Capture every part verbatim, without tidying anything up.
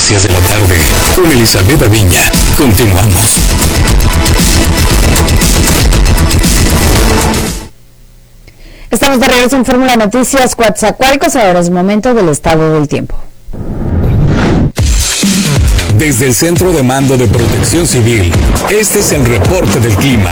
noticias de la tarde con Elizabeth Aviña. Continuamos. Estamos de regreso en Fórmula Noticias Coatzacoalcos. Ahora es momento del estado del tiempo. Desde el Centro de Mando de Protección Civil, este es el reporte del clima.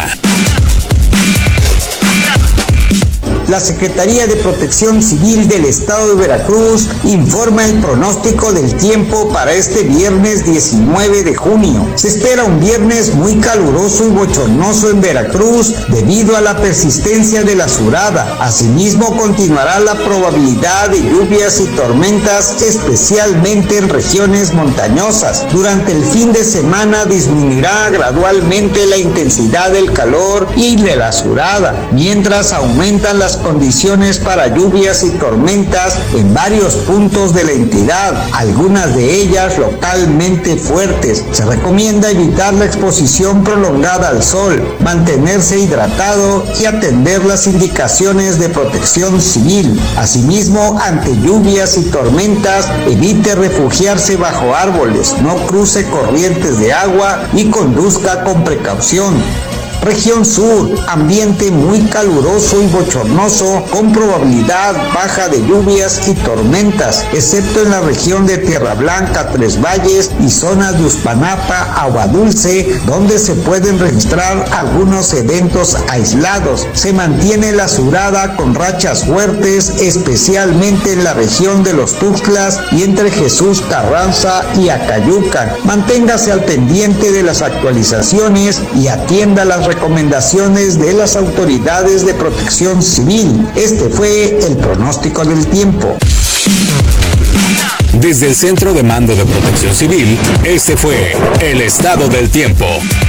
La Secretaría de Protección Civil del Estado de Veracruz informa el pronóstico del tiempo para este viernes diecinueve de junio. Se espera un viernes muy caluroso y bochornoso en Veracruz debido a la persistencia de la surada. Asimismo, continuará la probabilidad de lluvias y tormentas, especialmente en regiones montañosas. Durante el fin de semana disminuirá gradualmente la intensidad del calor y de la surada, mientras aumentan las condiciones para lluvias y tormentas en varios puntos de la entidad, algunas de ellas localmente fuertes. Se recomienda evitar la exposición prolongada al sol, mantenerse hidratado y atender las indicaciones de protección civil. Asimismo, ante lluvias y tormentas, evite refugiarse bajo árboles, no cruce corrientes de agua y conduzca con precaución. Región Sur, ambiente muy caluroso y bochornoso con probabilidad baja de lluvias y tormentas, excepto en la región de Tierra Blanca, Tres Valles y zonas de Uspanapa, Agua Dulce, donde se pueden registrar algunos eventos aislados. Se mantiene la surada con rachas fuertes, especialmente en la región de los Tuxtlas y entre Jesús Carranza y Acayucan. Manténgase al pendiente de las actualizaciones y atienda las recomendaciones de las autoridades de protección civil. Este fue el pronóstico del tiempo. Desde el Centro de Mando de Protección Civil, este fue el estado del tiempo.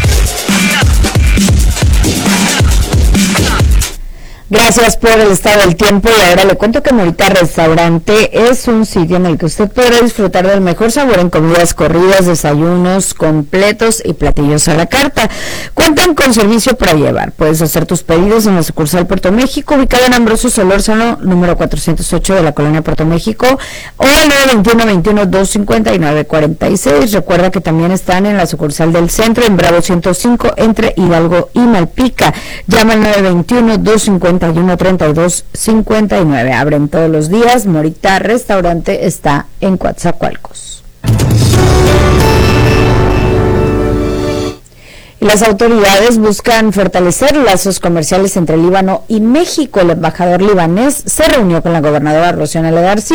Gracias por el estado del tiempo y ahora le cuento que Morita Restaurante es un sitio en el que usted podrá disfrutar del mejor sabor en comidas corridas, desayunos completos y platillos a la carta. Cuentan con servicio para llevar. Puedes hacer tus pedidos en la sucursal Puerto México, ubicada en Ambrosio Solórzano, número cuatrocientos ocho de la colonia Puerto México, o al nueve veintiuno, veintiuno, doscientos cincuenta y nueve cuarenta y seis. Recuerda que también están en la sucursal del centro, en Bravo ciento cinco, entre Hidalgo y Malpica. Llama al nueve veintiuno, doscientos cincuenta y uno, treinta y dos cincuenta y nueve. Abren todos los días. Morita Restaurante está en Coatzacoalcos. Y las autoridades buscan fortalecer lazos comerciales entre Líbano y México. El embajador libanés se reunió con la gobernadora Rocío Nale García